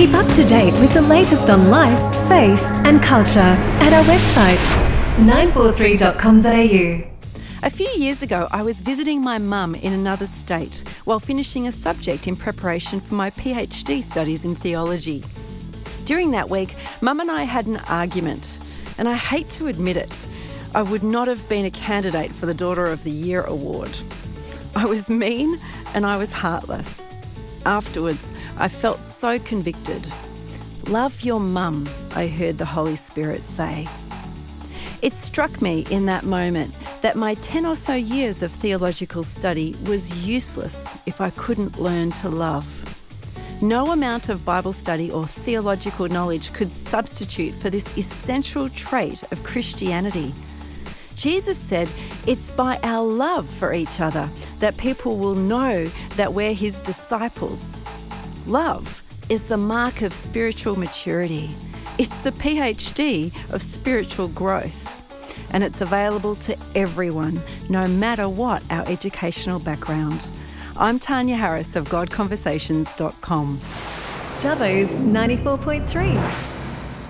Keep up to date with the latest on life, faith and culture at our website 943.com.au. A few years ago, I was visiting my mum in another state while finishing a subject in preparation for my PhD studies in theology. During that week, Mum and I had an argument, and I hate to admit it, I would not have been a candidate for the Daughter of the Year award. I was mean and I was heartless. Afterwards, I felt so convicted. Love your mum, I heard the Holy Spirit say. It struck me in that moment that my 10 or so years of theological study was useless if I couldn't learn to love. No amount of Bible study or theological knowledge could substitute for this essential trait of Christianity. Jesus said it's by our love for each other that people will know that we're his disciples. Love is the mark of spiritual maturity. It's the PhD of spiritual growth, and it's available to everyone, no matter what our educational background. I'm Tanya Harris of GodConversations.com. Dubbo's 94.3.